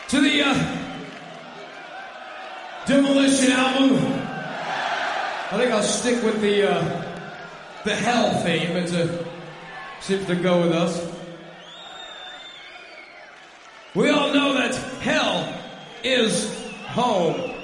to the Demolition album. I think I'll stick with the hell theme. It seems to go with us. We all know that hell is home.